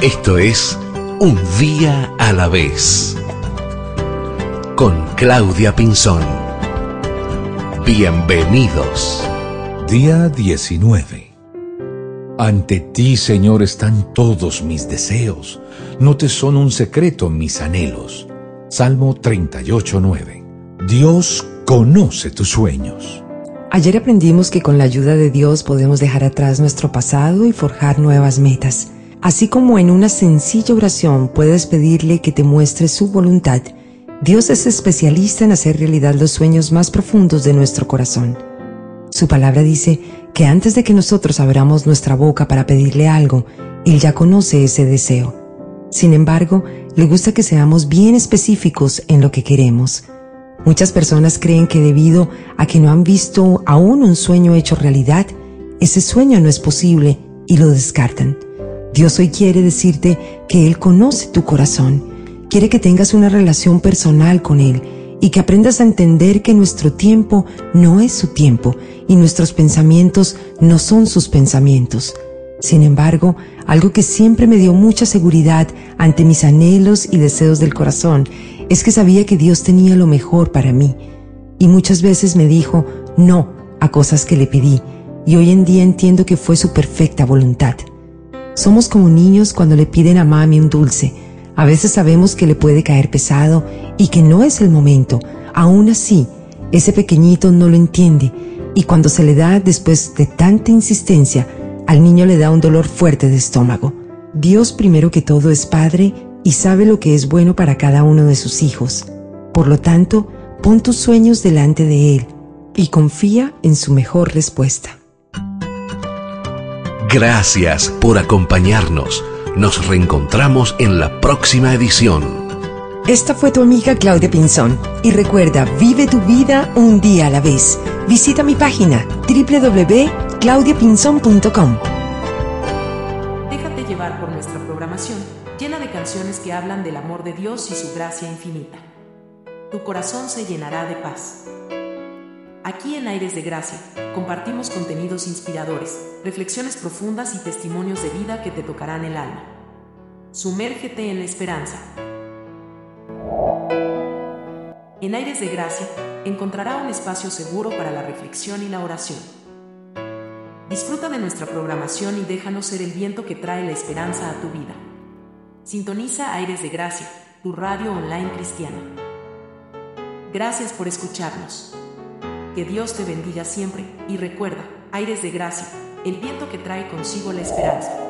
Esto es Un Día a la Vez, con Claudia Pinzón. Bienvenidos. Día 19. Ante ti, Señor, están todos mis deseos. No te son un secreto mis anhelos. Salmo 38:9. Dios conoce tus sueños. Ayer aprendimos que con la ayuda de Dios podemos dejar atrás nuestro pasado y forjar nuevas metas. Así como en una sencilla oración puedes pedirle que te muestre su voluntad, Dios es especialista en hacer realidad los sueños más profundos de nuestro corazón. Su palabra dice que antes de que nosotros abramos nuestra boca para pedirle algo, Él ya conoce ese deseo. Sin embargo, le gusta que seamos bien específicos en lo que queremos. Muchas personas creen que debido a que no han visto aún un sueño hecho realidad, ese sueño no es posible y lo descartan. Dios hoy quiere decirte que Él conoce tu corazón, quiere que tengas una relación personal con Él y que aprendas a entender que nuestro tiempo no es su tiempo y nuestros pensamientos no son sus pensamientos. Sin embargo, algo que siempre me dio mucha seguridad ante mis anhelos y deseos del corazón es que sabía que Dios tenía lo mejor para mí. Y muchas veces me dijo no a cosas que le pedí, y hoy en día entiendo que fue su perfecta voluntad. Somos como niños cuando le piden a mami un dulce. A veces sabemos que le puede caer pesado y que no es el momento. Aún así, ese pequeñito no lo entiende, y cuando se le da después de tanta insistencia, al niño le da un dolor fuerte de estómago. Dios, primero que todo, es Padre y sabe lo que es bueno para cada uno de sus hijos. Por lo tanto, pon tus sueños delante de Él y confía en su mejor respuesta. Gracias por acompañarnos. Nos reencontramos en la próxima edición. Esta fue tu amiga Claudia Pinzón. Y recuerda, vive tu vida un día a la vez. Visita mi página www.claudiapinzon.com. Déjate llevar por nuestra programación, llena de canciones que hablan del amor de Dios y su gracia infinita. Tu corazón se llenará de paz. Aquí en Aires de Gracia, compartimos contenidos inspiradores, reflexiones profundas y testimonios de vida que te tocarán el alma. Sumérgete en la esperanza. En Aires de Gracia, encontrará un espacio seguro para la reflexión y la oración. Disfruta de nuestra programación y déjanos ser el viento que trae la esperanza a tu vida. Sintoniza Aires de Gracia, tu radio online cristiana. Gracias por escucharnos. Que Dios te bendiga siempre y recuerda, Aires de Gracia, el viento que trae consigo la esperanza.